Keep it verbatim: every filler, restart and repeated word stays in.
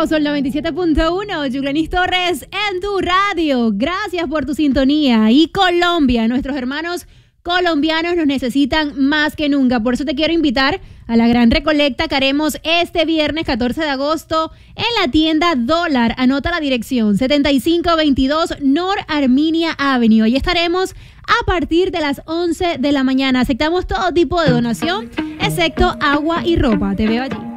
Ritmo, Sol noventa y siete punto uno, Yuglenis Torres en tu radio. Gracias por tu sintonía. Y Colombia, nuestros hermanos colombianos nos necesitan más que nunca. Por eso te quiero invitar a la gran recolecta que haremos este viernes catorce de agosto en la tienda Dólar. Anota la dirección, setenta y cinco veintidós North Arminia Avenue. Ahí estaremos a partir de las once de la mañana. Aceptamos todo tipo de donación, excepto agua y ropa. Te veo allí.